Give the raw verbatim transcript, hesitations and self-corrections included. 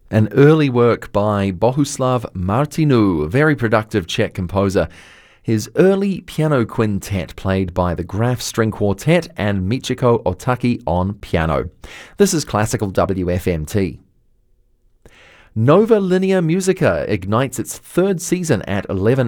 An early work by Bohuslav Martinu, a very productive Czech composer. His early piano quintet played by the Graf String Quartet and Michiko Otaki on piano. This is Classical W F M T. Nova Linea Musica ignites its third season at eleven